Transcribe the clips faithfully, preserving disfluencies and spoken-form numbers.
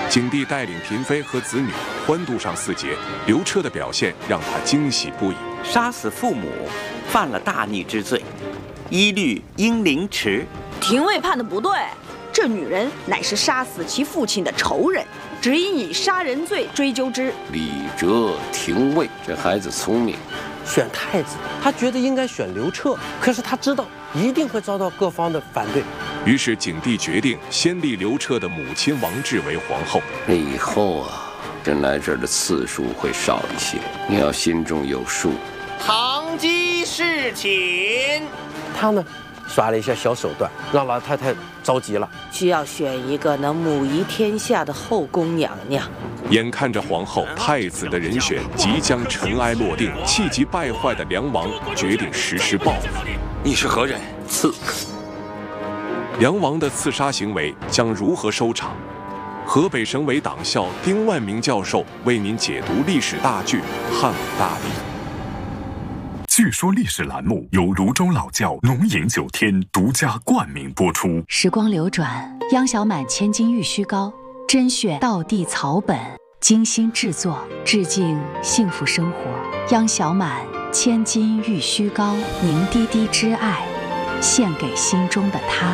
景帝带领嫔妃和子女欢度上四节，刘彻的表现让他惊喜不已。 杀死父母，犯了大逆之罪，一律应凌迟。 廷尉判的不对，这女人乃是杀死其父亲的仇人，只应以杀人罪追究之。 李哲、廷尉，这孩子聪明。 选太子，他觉得应该选刘彻，可是他知道一定会遭到各方的反对。 于是景帝决定先立刘彻的母亲王氏为皇后。 这以后啊，朕来这儿的次数会少一些，你要心中有数。 堂姬侍寝。 他呢，耍了一下小手段，让老太太着急了。 需要选一个能母仪天下的后宫娘娘。 眼看着皇后、太子的人选即将尘埃落定，气急败坏的梁王决定实施报复。 你是何人？ 刺客。 梁王的刺杀行为将如何收场？河北省委党校丁万明教授为您解读历史大剧《汉武大帝》。 据说历史栏目由泸州老窖龙饮九天独家冠名播出。 时光流转，央小满千金玉虚膏，甄选道地草本，精心制作，致敬幸福生活。央小满千金玉虚膏，凝滴滴之爱，献给心中的他。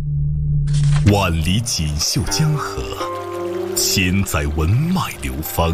万里锦绣江河，千载文脉流芳。